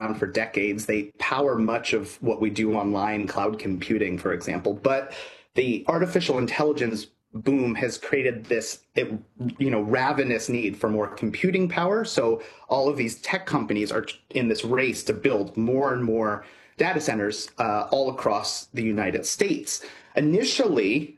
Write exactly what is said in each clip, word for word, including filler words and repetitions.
around for decades. They power much of what we do online, cloud computing, for example. But the artificial intelligence boom has created this, you know, ravenous need for more computing power. So all of these tech companies are in this race to build more and more data centers uh, all across the United States. Initially,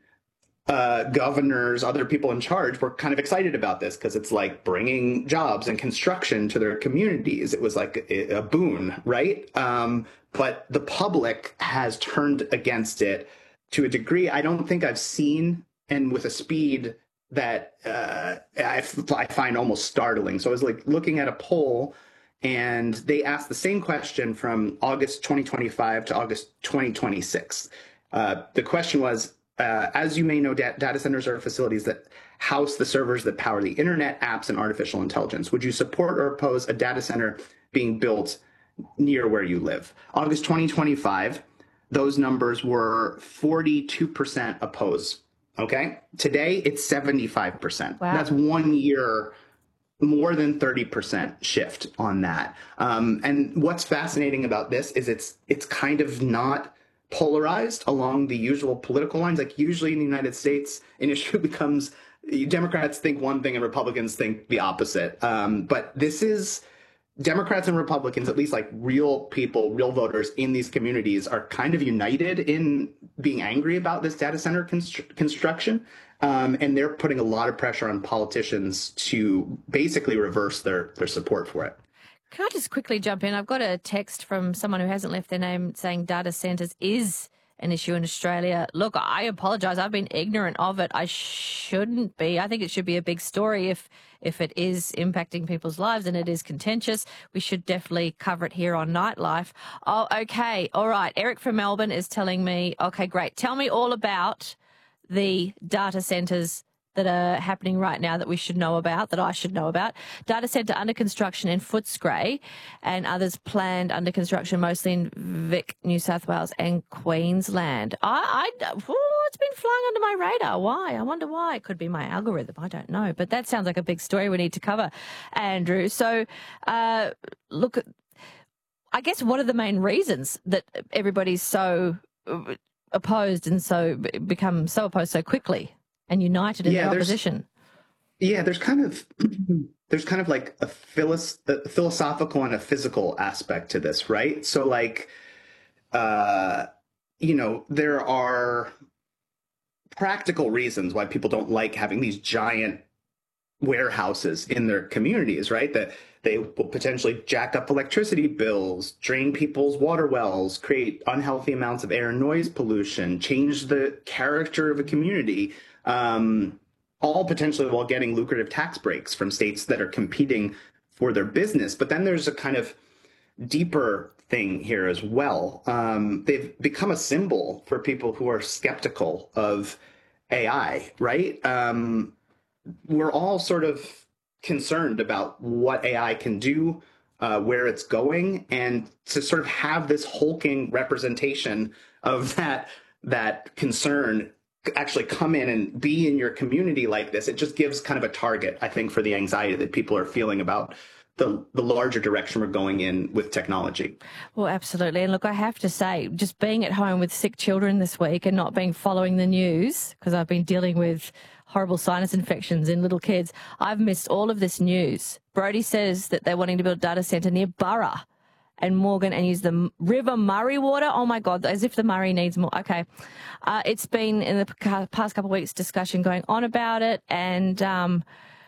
Uh, governors, other people in charge were kind of excited about this because it's like bringing jobs and construction to their communities. It was like a, a boon, right? Um, but the public has turned against it to a degree I don't think I've seen, and with a speed that uh, I, I find almost startling. So I was like looking at a poll, and they asked the same question from August twenty twenty-five to August twenty twenty-six. Uh, the question was, Uh, as you may know, da- data centers are facilities that house the servers that power the internet, apps, and artificial intelligence. Would you support or oppose a data center being built near where you live? August twenty twenty-five, those numbers were forty-two percent oppose. Okay? Today, it's seventy-five percent. Wow. That's one year, more than thirty percent shift on that. Um, and what's fascinating about this is it's it's kind of not polarized along the usual political lines. Like usually in the United States, an issue becomes Democrats think one thing and Republicans think the opposite. Um, but this is Democrats and Republicans, at least like real people, real voters in these communities, are kind of united in being angry about this data center constr- construction. Um, and they're putting a lot of pressure on politicians to basically reverse their, their support for it. Can I just quickly jump in? I've got a text from someone who hasn't left their name saying data centres is an issue in Australia. Look, I apologise. I've been ignorant of it. I shouldn't be. I think it should be a big story if if it is impacting people's lives and it is contentious. We should definitely cover it here on Nightlife. Oh, okay. All right. Eric from Melbourne is telling me, okay, great. Tell me all about the data centres that are happening right now that we should know about, that I should know about. Data centre under construction in Footscray and others planned under construction mostly in Vic, New South Wales and Queensland. I, I, oh, it's been flying under my radar. Why? I wonder why. It could be my algorithm. I don't know. But that sounds like a big story we need to cover, Andrew. So, uh, look, I guess what are the main reasons that everybody's so opposed and so become so opposed so quickly and united in yeah, their opposition? Yeah, there's kind of there's kind of like a, philos- a philosophical and a physical aspect to this, right? So like, uh, you know, there are practical reasons why people don't like having these giant warehouses in their communities, right? That they will potentially jack up electricity bills, drain people's water wells, create unhealthy amounts of air and noise pollution, change the character of a community. Um, all potentially while getting lucrative tax breaks from states that are competing for their business. But then there's a kind of deeper thing here as well. Um, they've become a symbol for people who are skeptical of A I, right? Um, we're all sort of concerned about what A I can do, uh, where it's going, and to sort of have this hulking representation of that that concern actually come in and be in your community like this, it just gives kind of a target, I think, for the anxiety that people are feeling about the, the larger direction we're going in with technology. Well, absolutely. And look, I have to say, just being at home with sick children this week and not being following the news, because I've been dealing with horrible sinus infections in little kids, I've missed all of this news. Brodie says that they're wanting to build a data centre near Burra and Morgan and use the River Murray water. Oh, my God, as if the Murray needs more. Okay. Uh, it's been in the past couple of weeks discussion going on about it. And um,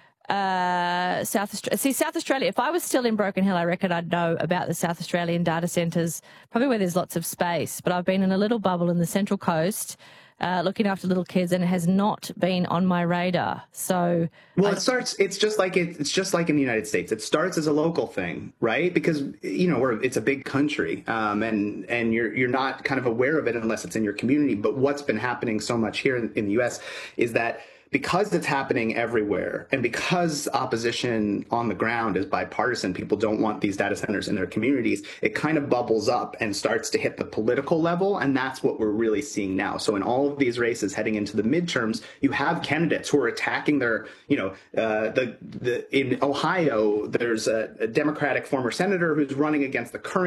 uh, South Australia, see, South Australia, if I was still in Broken Hill, I reckon I'd know about the South Australian data centres, probably where there's lots of space. But I've been in a little bubble in the Central Coast, Uh, looking after little kids, and it has not been on my radar. So, well, I, it starts. It's just like it, it's just like in the United States. It starts as a local thing, right? Because you know we're it's a big country, um, and and you're you're not kind of aware of it unless it's in your community. But what's been happening so much here in, in the U S is that because it's happening everywhere, and because opposition on the ground is bipartisan, people don't want these data centers in their communities, it kind of bubbles up and starts to hit the political level, and that's what we're really seeing now. So in all of these races heading into the midterms, you have candidates who are attacking their, you know, uh, the, the in Ohio, there's a, a Democratic former senator who's running against the current